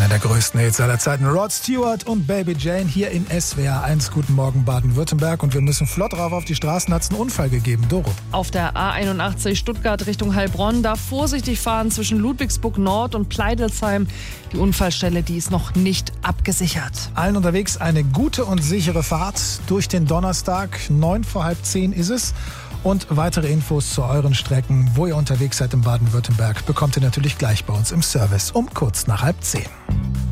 Einer der größten Hits aller Zeiten, Rod Stewart und Baby Jane hier in SWR 1. Guten Morgen Baden-Württemberg. Und wir müssen flott drauf auf die Straßen. Hat es einen Unfall gegeben, Doro? Auf der A81 Stuttgart Richtung Heilbronn, da vorsichtig fahren zwischen Ludwigsburg Nord und Pleidelsheim. Die Unfallstelle, die ist noch nicht abgesichert. Allen unterwegs eine gute und sichere Fahrt durch den Donnerstag. 9:45 ist es. Und weitere Infos zu euren Strecken, wo ihr unterwegs seid in Baden-Württemberg, bekommt ihr natürlich gleich bei uns im Service um kurz nach 9:30.